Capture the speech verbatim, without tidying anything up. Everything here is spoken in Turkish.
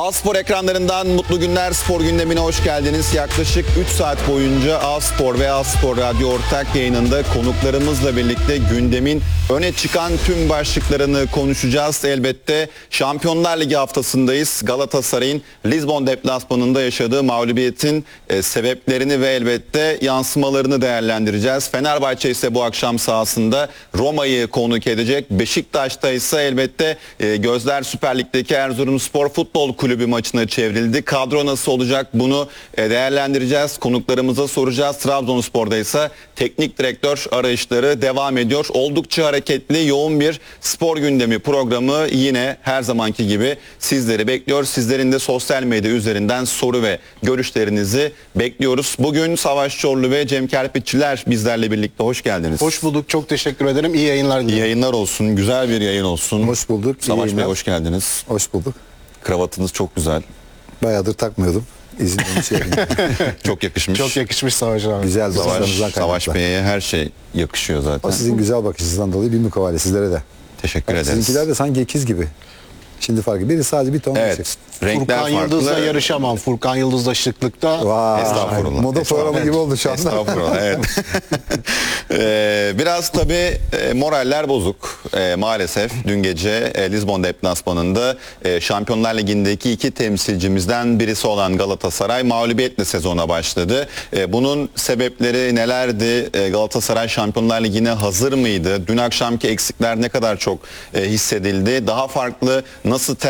A-Spor ekranlarından mutlu günler, spor gündemine hoş geldiniz. Yaklaşık üç saat boyunca A-Spor ve A-Spor Radyo ortak yayınında konuklarımızla birlikte gündemin öne çıkan tüm başlıklarını konuşacağız. Elbette Şampiyonlar Ligi haftasındayız. Galatasaray'ın Lizbon deplasmanında yaşadığı mağlubiyetin e, sebeplerini ve elbette yansımalarını değerlendireceğiz. Fenerbahçe ise bu akşam sahasında Roma'yı konuk edecek. Beşiktaş'ta ise elbette e, gözler Süper Lig'deki Erzurumspor Futbol Kulübü maçına çevrildi. Kadro nasıl olacak bunu e, değerlendireceğiz. Konuklarımıza soracağız. Trabzonspor'da ise teknik direktör arayışları devam ediyor. Oldukça hareketli, yoğun bir spor gündemi programı yine her zamanki gibi sizleri bekliyor. Sizlerin de sosyal medya üzerinden soru ve görüşlerinizi bekliyoruz. Bugün Savaş Çorlu ve Cem Kerpiççiler bizlerle birlikte. Hoş geldiniz. Hoş bulduk. Çok teşekkür ederim. İyi yayınlar İyi diliyorum. yayınlar olsun. Güzel bir yayın olsun. Hoş bulduk. iyi Savaş Bey yayınlar. hoş geldiniz. Hoş bulduk. Kravatınız çok güzel. Bayağıdır takmıyordum. İzin olmuş yayın. Çok yakışmış. Çok yakışmış Savaş abi. Güzel Savaş, dostlarımızdan Savaş kaynaklı. Bey'e her şey yakışıyor zaten. O sizin güzel bakışınızdan dolayı bir mukavele sizlere de. Teşekkür Bak, ederiz. sizinkiler de sanki ikiz gibi. Şimdi farkı. Biri sadece bir ton Evet. düşük. Renkler Furkan farklı. Yıldız'la yarışamam. Furkan Yıldız'la şıklıkta. Vay, Estağfurullah. moda programı Estağfurullah. gibi oldu şu anda. Estağfurullah, evet. Ee, biraz tabii e, moraller bozuk. E, maalesef dün gece e, Lizbon deplasmanında e, Şampiyonlar Ligi'ndeki iki temsilcimizden birisi olan Galatasaray mağlubiyetle sezona başladı. E, bunun sebepleri nelerdi? E, Galatasaray Şampiyonlar Ligi'ne hazır mıydı? Dün akşamki eksikler ne kadar çok e, hissedildi? Daha farklı nasıl